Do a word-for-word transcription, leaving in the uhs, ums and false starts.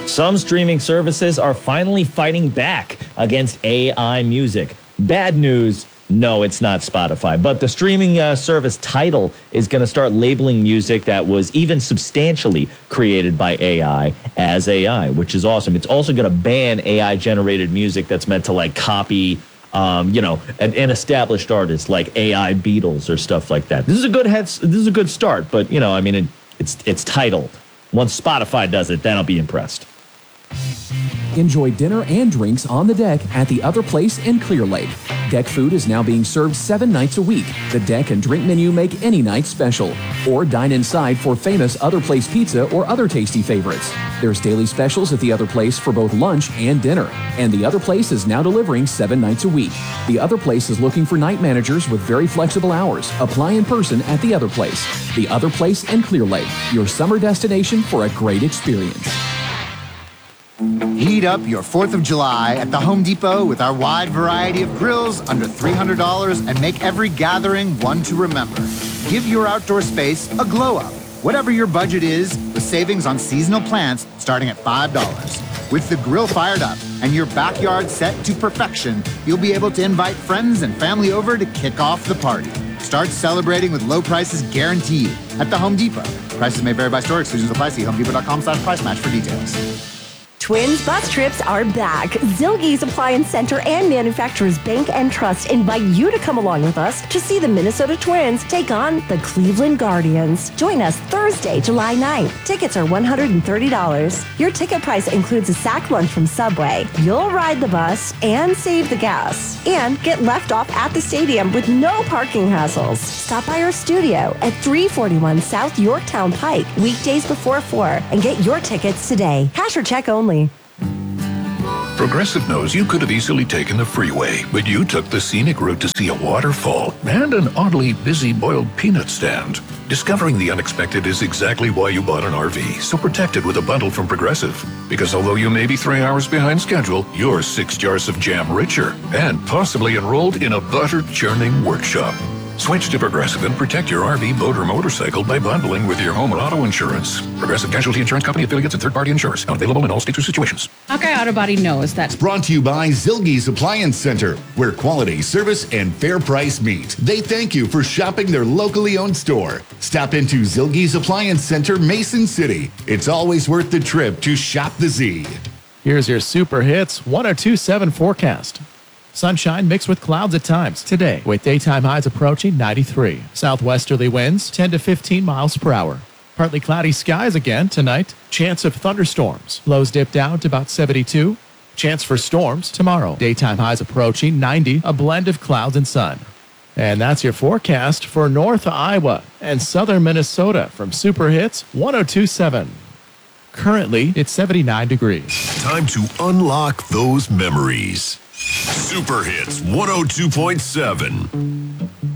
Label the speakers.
Speaker 1: Some streaming services are finally fighting back against A I music. Bad news, no, it's not Spotify. But the streaming uh, service Tidal is going to start labeling music that was even substantially created by A I as A I, which is awesome. It's also going to ban A I-generated music that's meant to, like, copy, um, you know, an, an established artist like A I Beatles or stuff like that. This is a good head, this is a good start, but, you know, I mean, it, it's it's Tidal. Once Spotify does it, then I'll be impressed.
Speaker 2: Enjoy dinner and drinks on the deck at the Other Place in Clear Lake. Deck food is now being served seven nights a week. The deck and drink menu make any night special. Or dine inside for famous Other Place pizza or other tasty favorites. There's daily specials at the Other Place for both lunch and dinner. And the Other Place is now delivering seven nights a week. The Other Place is looking for night managers with very flexible hours. Apply in person at the Other Place. The Other Place in Clear Lake, your summer destination for a great experience.
Speaker 3: Heat up your fourth of July at the Home Depot with our wide variety of grills under three hundred dollars and make every gathering one to remember. Give your outdoor space a glow up. Whatever your budget is, with savings on seasonal plants starting at five dollars. With the grill fired up and your backyard set to perfection, you'll be able to invite friends and family over to kick off the party. Start celebrating with low prices guaranteed at the Home Depot. Prices may vary by store. Exclusions apply. See homedepot.com slash price match for details.
Speaker 4: Twins bus trips are back. Zilgie's Appliance Center and Manufacturers Bank and Trust invite you to come along with us to see the Minnesota Twins take on the Cleveland Guardians. Join us Thursday, July ninth. Tickets are one hundred thirty dollars. Your ticket price includes a sack lunch from Subway. You'll ride the bus and save the gas. And get left off at the stadium with no parking hassles. Stop by our studio at three forty-one South Yorktown Pike, weekdays before four, and get your tickets today. Cash or check only.
Speaker 5: Progressive knows you could have easily taken the freeway, but you took the scenic route to see a waterfall and an oddly busy boiled peanut stand. Discovering the unexpected is exactly why you bought an R V, so protect it with a bundle from Progressive. Because although you may be three hours behind schedule, you're six jars of jam richer and possibly enrolled in a butter-churning workshop. Switch to Progressive and protect your R V, boat, or motorcycle by bundling with your home and auto insurance. Progressive Casualty Insurance Company affiliates and third-party insurers. Not available in all states or situations.
Speaker 6: Hawkeye Auto Body knows that.
Speaker 7: It's brought to you by Zilgie's Appliance Center, where quality, service, and fair price meet. They thank you for shopping their locally owned store. Stop into Zilgie's Appliance Center, Mason City. It's always worth the trip to shop the Z.
Speaker 8: Here's your Super Hits one oh two point seven forecast. Sunshine mixed with clouds at times today, with daytime highs approaching ninety-three. Southwesterly winds ten to fifteen miles per hour. Partly cloudy skies again tonight. Chance of thunderstorms. Lows dip down to about seventy-two. Chance for storms tomorrow. Daytime highs approaching ninety. A blend of clouds and sun. And that's your forecast for North Iowa and Southern Minnesota from Super Hits one oh two point seven. Currently, it's seventy-nine degrees.
Speaker 9: Time to unlock those memories. Super Hits one oh two point seven.